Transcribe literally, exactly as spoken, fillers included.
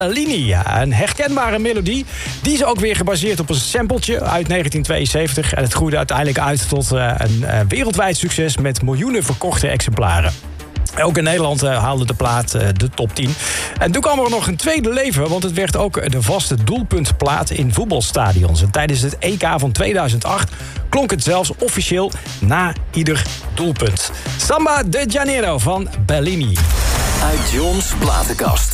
Bellini, ja, een herkenbare melodie. Die is ook weer gebaseerd op een sampletje uit negentien tweeënzeventig. En het groeide uiteindelijk uit tot uh, een uh, wereldwijd succes met miljoenen verkochte exemplaren. Ook in Nederland uh, haalde de plaat uh, de top tien. En toen kwam er nog een tweede leven, want het werd ook de vaste doelpuntplaat in voetbalstadions. En tijdens het E K van tweeduizend acht klonk het zelfs officieel na ieder doelpunt. Samba de Janeiro van Bellini. Uit John's platenkast.